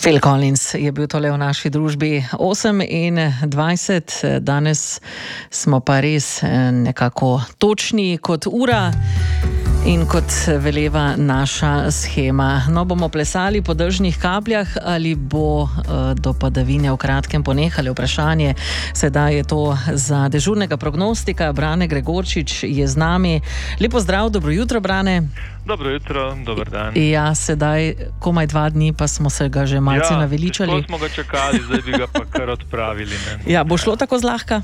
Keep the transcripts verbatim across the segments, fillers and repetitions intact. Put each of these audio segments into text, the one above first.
Phil Collins je bil tole v naši družbi osem in dvajset, danes smo pa res nekako točni kot ura in kot veleva naša shema. No, bomo plesali po dežnih kapljah ali bo uh, do padavine v kratkem ponehali? Vprašanje sedaj je to za dežurnega prognostika. Brane Gregorčič je z nami. Lepo zdrav, dobro jutro, Brane. Dobro jutro, dober dan. Ja, sedaj komaj dva dni, pa smo se ga že malce ja, naveličali. Ja, smo ga čakali, zdaj bi ga pa kar odpravili. Ne? Ja, bo šlo tako zlahka?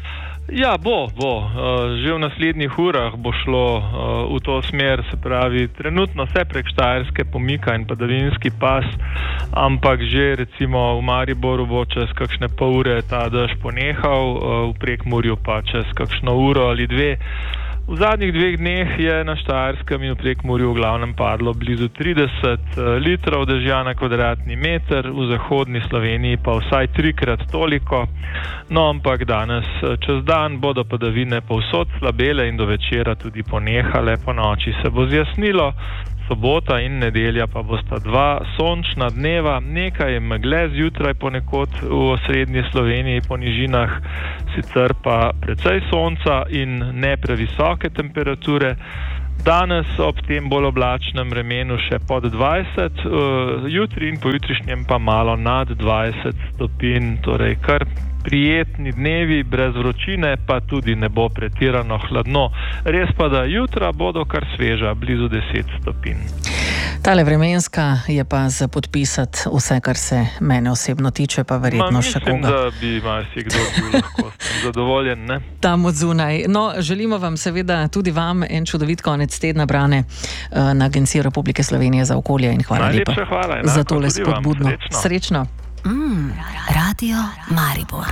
Ja, bo, bo. Že v naslednjih urah bo šlo v to smer, se pravi, trenutno se prek Štajerske pomika in padavinski pas, ampak že recimo v Mariboru bo čez kakšne pol ure ta dež ponehal, v Prekmurju pa čez kakšno uro ali dve. V zadnjih dveh dneh je na Štajerskem in v Prekmurju v glavnem padlo blizu trideset litrov dežja na kvadratni meter, v zahodni Sloveniji pa vsaj trikrat toliko. No, ampak danes čez dan bodo padavine povsod slabele in do večera tudi ponehale, po noči se bo zjasnilo. Sobota in nedelja pa bosta dva sončna dneva, nekaj megle zjutraj ponekod v osrednji Sloveniji po nižinah, sicer pa precej sonca in ne previsoke temperature. Danes ob tem bolj oblačnem vremenu še pod dvajset, jutri in pojutrišnjem pa malo nad dvajset stopinj, torej kar prijetni dnevi, brez vročine, pa tudi ne bo pretirano hladno. Res pa, da jutra bodo kar sveža, blizu deset stopinj. Tale vremenska je pa za podpisati vse, kar se mene osebno tiče, pa verjetno Ma, še koga. Mislim, da bi marsikdo bil lahko zadovoljen, ne? Tam od zunaj. No, želimo vam seveda tudi vam en čudovit konec tedna, Brane, na Agencijo Republike Slovenije za okolje in hvala Najlepša lepa hvala, za tole spodbudno. Srečno. Srečno. Mm, Radio Maribor.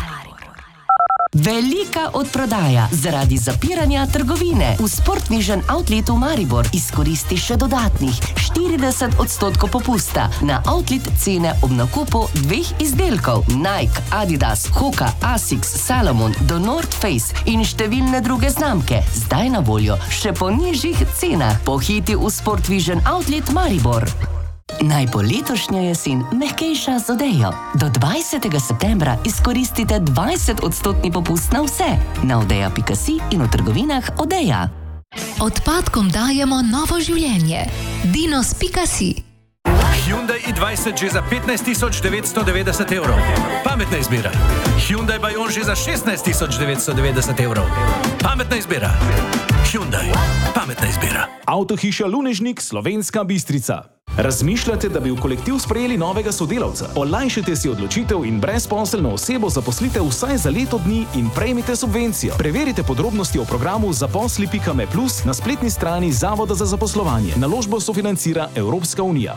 Velika odprodaja zaradi zapiranja trgovine. V Sport Vision Outletu Maribor izkoristi še dodatnih štirideset odstotkov popusta na outlet cene ob nakupu dveh izdelkov. Nike, Adidas, Hoka, Asics, Salomon, do North Face in številne druge znamke. Zdaj na voljo še po nižjih cenah. Pohiti v Sport Vision Outlet Maribor. Naj bo letošnja jesen mehkejša z Odejo. Do dvajsetega septembra izkoristite dvajset odstotni popust na vse. Na odeja pika si in v trgovinah Odeja. Odpadkom dajemo novo življenje. Dinos pika si. Hyundai i dvajset že za petnajst tisoč devetsto devetdeset evrov. Pametna izbira. Hyundai Bayon že za šestnajst tisoč devetsto devetdeset evrov. Pametna izbira. Hyundai. Pametna izbira. Avtohiša Lunežnik, Slovenska Bistrica. Razmišljate, da bi v kolektiv sprejeli novega sodelavca? Olajšajte si odločitev in brezposelno osebo zaposlite vsaj za leto dni in prejmite subvencijo. Preverite podrobnosti o programu zaposli pika me plus na spletni strani Zavoda za zaposlovanje. Naložbo sofinancira Evropska unija.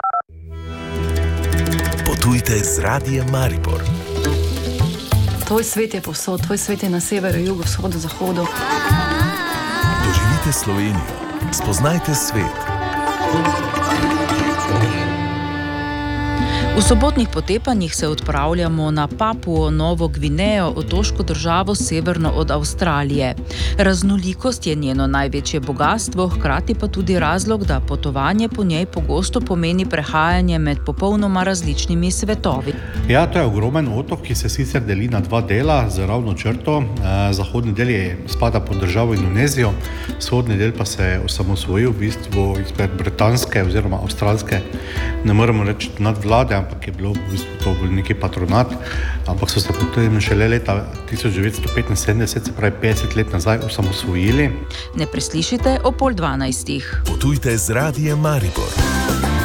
Potujte z Radiem Maribor. Tvoj svet je povsod, tvoj svet je na severu, jugu, vzhodu, zahodu. Doživite Slovenijo. Spoznajte svet. V sobotnih potepanjih se odpravljamo na Papuo Novo Gvinejo, otoško državo severno od Avstralije. Raznolikost je njeno največje bogastvo, hkrati pa tudi razlog, da potovanje po njej pogosto pomeni prehajanje med popolnoma različnimi svetovi. Ja, to je ogromen otok, ki se sicer deli na dva dela z ravno črto. Zahodni del je spada pod državo Indonezijo, vzhodni del pa se je osamosvojil v bistvu izpred britanske oziroma avstralske, ne moremo reči nadvlade, ampak je bilo v bistvu to neki patronat, ampak so se potem šele leta tisoč devetsto petinsedemdeset, se pravi petdeset let nazaj, osamosvojili. Ne preslišite o pol dvanajstih. Potujte z Radiem Maribor.